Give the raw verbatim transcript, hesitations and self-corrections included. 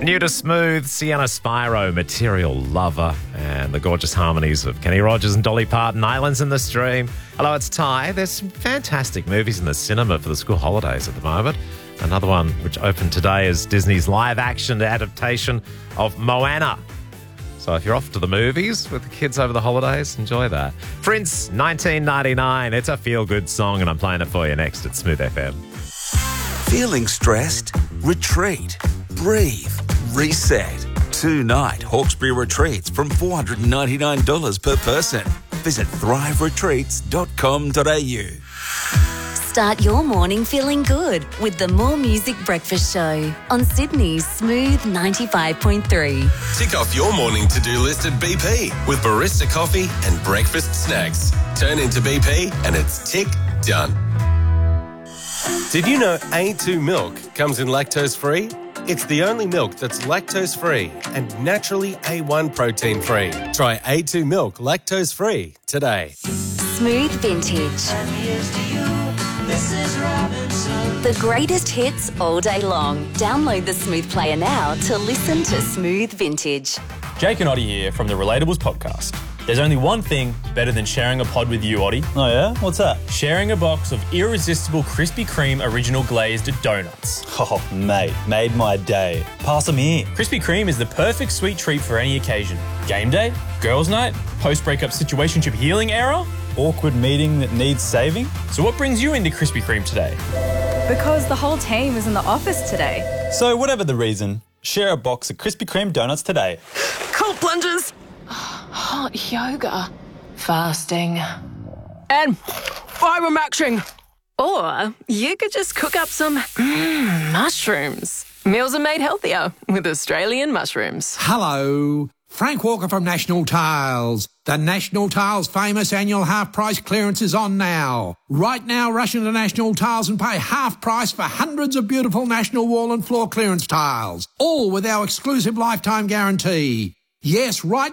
New to Smooth, Sienna Spyro, Material Lover, and the gorgeous harmonies of Kenny Rogers and Dolly Parton, Islands in the Stream. Hello, it's Ty. There's some fantastic movies in the cinema for the school holidays at the moment. Another one which opened today is Disney's live-action adaptation of Moana. So if you're off to the movies with the kids over the holidays, enjoy that. Prince, nineteen ninety-nine. It's a feel-good song, and I'm playing it for you next at Smooth F M. Feeling stressed? Retreat. Breathe. Reset. Two-night Hawkesbury retreats from four hundred ninety-nine dollars per person. Visit thrive retreats dot com dot a u. Start your morning feeling good with the More Music Breakfast Show on Sydney's Smooth ninety-five point three. Tick off your morning to-do list at B P with barista coffee and breakfast snacks. Turn into B P and it's tick done. Did you know A two milk comes in lactose-free? It's the only milk that's lactose-free and naturally A one protein-free. Try A two milk lactose-free today. Smooth Vintage. The greatest hits all day long. Download the Smooth Player now to listen to Smooth Vintage. Jake and Oddie here from the Relatables podcast. There's only one thing better than sharing a pod with you, Oddie. Oh yeah? What's that? Sharing a box of irresistible Krispy Kreme original glazed donuts. Oh, mate, made my day. Pass them here. Krispy Kreme is the perfect sweet treat for any occasion. Game day, girls' night, post-breakup situationship healing era. Awkward meeting that needs saving? So what brings you into Krispy Kreme today? Because the whole team is in the office today. So whatever the reason, share a box of Krispy Kreme donuts today. Cold plunges. Hot yoga. Fasting. And fibre-maxing. Or you could just cook up some mm, mushrooms. Meals are made healthier with Australian mushrooms. Hello. Frank Walker from National Tiles. The National Tiles famous annual half-price clearance is on now. Right now, rush into National Tiles and pay half price for hundreds of beautiful National wall and floor clearance tiles. All with our exclusive lifetime guarantee. Yes, right